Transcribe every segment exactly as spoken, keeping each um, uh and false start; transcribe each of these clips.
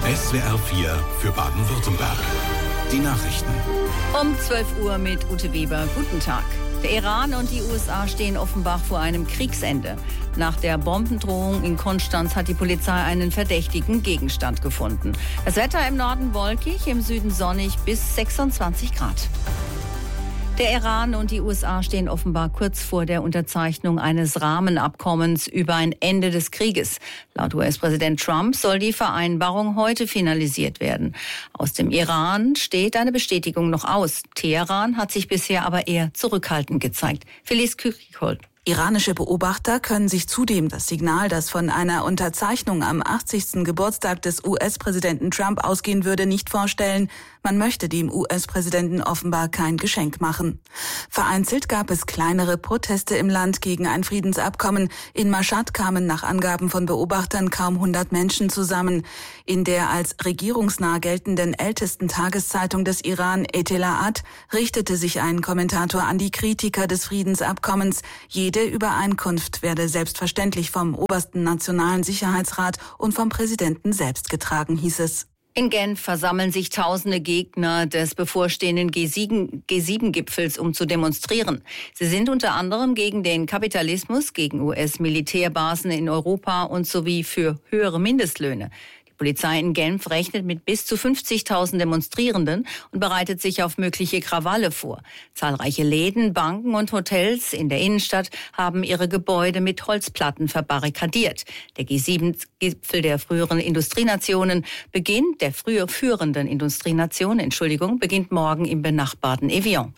S W R vier für Baden-Württemberg. Die Nachrichten. Um zwölf Uhr mit Ute Weber. Guten Tag. Der Iran und die U S A stehen offenbar vor einem Kriegsende. Nach der Bombendrohung in Konstanz hat die Polizei einen verdächtigen Gegenstand gefunden. Das Wetter im Norden wolkig, im Süden sonnig bis sechsundzwanzig Grad. Der Iran und die U S A stehen offenbar kurz vor der Unterzeichnung eines Rahmenabkommens über ein Ende des Krieges. Laut U S-Präsident Trump soll die Vereinbarung heute finalisiert werden. Aus dem Iran steht eine Bestätigung noch aus. Teheran hat sich bisher aber eher zurückhaltend gezeigt. Felice Küchel. Iranische Beobachter können sich zudem das Signal, das von einer Unterzeichnung am achtzigsten Geburtstag des U S-Präsidenten Trump ausgehen würde, nicht vorstellen. Man möchte dem U S-Präsidenten offenbar kein Geschenk machen. Vereinzelt gab es kleinere Proteste im Land gegen ein Friedensabkommen. In Mashhad kamen nach Angaben von Beobachtern kaum hundert Menschen zusammen. In der als regierungsnah geltenden ältesten Tageszeitung des Iran, Etela'at, richtete sich ein Kommentator an die Kritiker des Friedensabkommens. Jede Übereinkunft werde selbstverständlich vom obersten Nationalen Sicherheitsrat und vom Präsidenten selbst getragen, hieß es. In Genf versammeln sich tausende Gegner des bevorstehenden G sieben Gipfels, um zu demonstrieren. Sie sind unter anderem gegen den Kapitalismus, gegen U S-Militärbasen in Europa und sowie für höhere Mindestlöhne. Die Polizei in Genf rechnet mit bis zu fünfzigtausend Demonstrierenden und bereitet sich auf mögliche Krawalle vor. Zahlreiche Läden, Banken und Hotels in der Innenstadt haben ihre Gebäude mit Holzplatten verbarrikadiert. Der G sieben Gipfel der früheren Industrienationen beginnt, der früher führenden Industrienation, Entschuldigung, beginnt morgen im benachbarten Evian.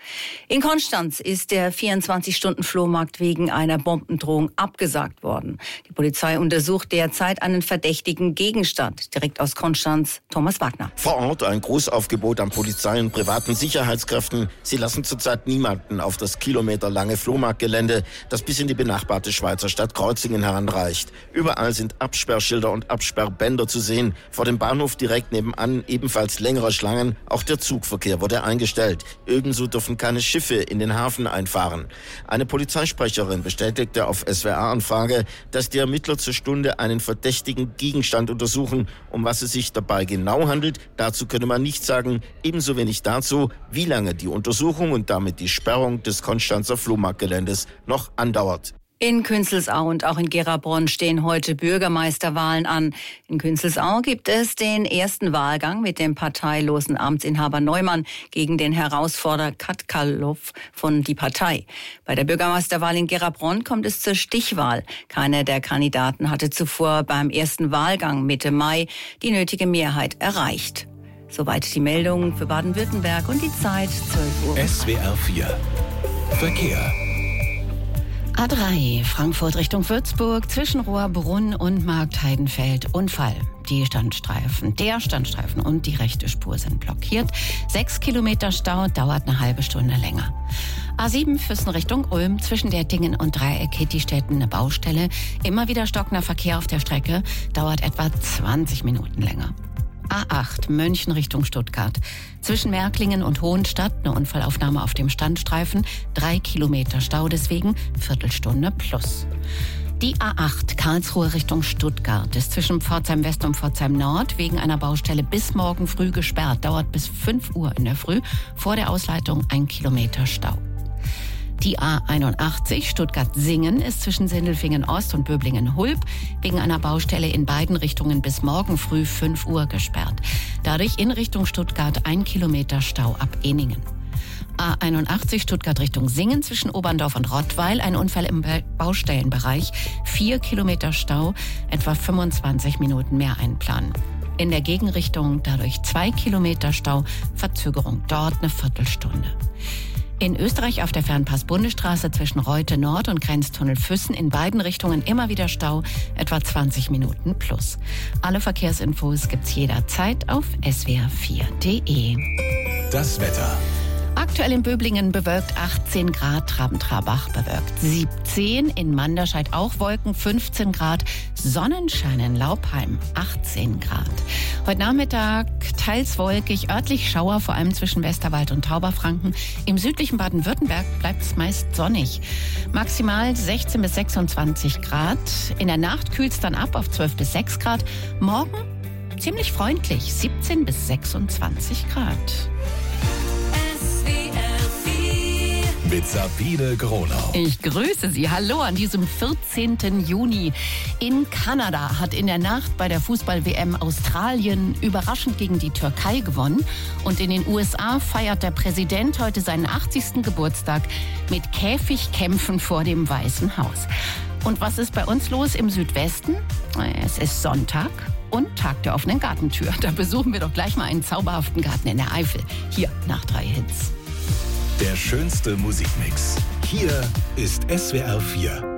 In Konstanz ist der vierundzwanzig-Stunden-Flohmarkt wegen einer Bombendrohung abgesagt worden. Die Polizei untersucht derzeit einen verdächtigen Gegenstand. Direkt aus Konstanz, Thomas Wagner. Vor Ort ein Großaufgebot an Polizei und privaten Sicherheitskräften. Sie lassen zurzeit niemanden auf das kilometerlange Flohmarktgelände, das bis in die benachbarte Schweizer Stadt Kreuzingen heranreicht. Überall sind Absperrschilder und Absperrbänder zu sehen. Vor dem Bahnhof direkt nebenan ebenfalls längere Schlangen. Auch der Zugverkehr wurde eingestellt. Ebenso dürfen keine Schiffe in den Hafen einfahren. Eine Polizeisprecherin bestätigte auf S W R-Anfrage, dass die Ermittler zur Stunde einen verdächtigen Gegenstand untersuchen. Um was es sich dabei genau handelt, dazu könne man nicht sagen. Ebenso wenig dazu, wie lange die Untersuchung und damit die Sperrung des Konstanzer Flohmarktgeländes noch andauert. In Künzelsau und auch in Gerabronn stehen heute Bürgermeisterwahlen an. In Künzelsau gibt es den ersten Wahlgang mit dem parteilosen Amtsinhaber Neumann gegen den Herausforderer Katkalow von die Partei. Bei der Bürgermeisterwahl in Gerabronn kommt es zur Stichwahl. Keiner der Kandidaten hatte zuvor beim ersten Wahlgang Mitte Mai die nötige Mehrheit erreicht. Soweit die Meldungen für Baden-Württemberg und die Zeit zwölf Uhr. S W R vier Verkehr. A drei, Frankfurt Richtung Würzburg, zwischen Rohrbrunn und Marktheidenfeld. Unfall. Die Standstreifen, der Standstreifen und die rechte Spur sind blockiert. Sechs Kilometer Stau, dauert eine halbe Stunde länger. A sieben, Füssen Richtung Ulm, zwischen Dettingen und Dreieck-Kitti-Städten eine Baustelle. Immer wieder stockender Verkehr auf der Strecke, dauert etwa zwanzig Minuten länger. A acht, München Richtung Stuttgart. Zwischen Märklingen und Hohenstadt eine Unfallaufnahme auf dem Standstreifen. Drei Kilometer Stau deswegen, Viertelstunde plus. Die A acht, Karlsruhe Richtung Stuttgart, ist zwischen Pforzheim West und Pforzheim Nord wegen einer Baustelle bis morgen früh gesperrt. Dauert bis fünf Uhr in der Früh. Vor der Ausleitung ein Kilometer Stau. Die A einundachtzig Stuttgart-Singen ist zwischen Sindelfingen-Ost und Böblingen-Hulb wegen einer Baustelle in beiden Richtungen bis morgen früh fünf Uhr gesperrt. Dadurch in Richtung Stuttgart ein Kilometer Stau ab Eningen. A einundachtzig Stuttgart Richtung Singen zwischen Oberndorf und Rottweil, ein Unfall im Baustellenbereich, vier Kilometer Stau, etwa fünfundzwanzig Minuten mehr einplanen. In der Gegenrichtung dadurch zwei Kilometer Stau, Verzögerung dort eine Viertelstunde. In Österreich auf der Fernpass-Bundesstraße zwischen Reute Nord und Grenztunnel Füssen in beiden Richtungen immer wieder Stau, etwa zwanzig Minuten plus. Alle Verkehrsinfos gibt's jederzeit auf S W R vier punkt de. Das Wetter. Aktuell in Böblingen bewölkt achtzehn Grad, Traben-Trarbach bewölkt siebzehn, in Manderscheid auch Wolken fünfzehn Grad, Sonnenschein in Laupheim achtzehn Grad. Heute Nachmittag teils wolkig, örtlich Schauer, vor allem zwischen Westerwald und Tauberfranken. Im südlichen Baden-Württemberg bleibt es meist sonnig. Maximal sechzehn bis sechsundzwanzig Grad. In der Nacht kühlt es dann ab auf zwölf bis sechs Grad. Morgen ziemlich freundlich, siebzehn bis sechsundzwanzig Grad. Mit Sabine Gronau. Ich grüße Sie. Hallo an diesem vierzehnten Juni. In Kanada hat in der Nacht bei der Fußball-W M Australien überraschend gegen die Türkei gewonnen. Und in den U S A feiert der Präsident heute seinen achtzigsten Geburtstag mit Käfigkämpfen vor dem Weißen Haus. Und was ist bei uns los im Südwesten? Es ist Sonntag und Tag der offenen Gartentür. Da besuchen wir doch gleich mal einen zauberhaften Garten in der Eifel. Hier nach drei Hits. Der schönste Musikmix. Hier ist S W R vier.